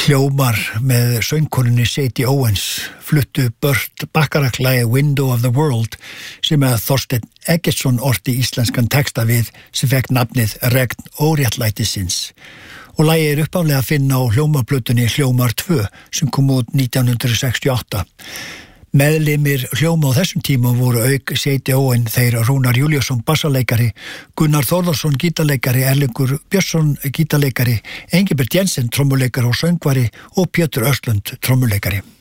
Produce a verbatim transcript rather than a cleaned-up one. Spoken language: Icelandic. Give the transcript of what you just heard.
Hljómar með söngkonunni Sadie Owens fluttu Burt Bacharach lagið Window of the World sem að Þorsteinn Eggertsson orti íslenskan texta við sem fekk nafnið Regn óréttlætisins og lagið er uppáflega að finna á hljómaplötunni Hljómar tvö sem kom út nítján hundruð sextíu og átta. Meðlimir hljóma á þessum tíma voru auk Sadie Owens þeir Rúnar Júlíusson bassaleikari, Gunnar Þórðarsson gítarleikari, Erlingur Björnsson gítarleikari, Engilbert Jensen trommuleikari og söngvari og Pétur Östlund trommuleikari.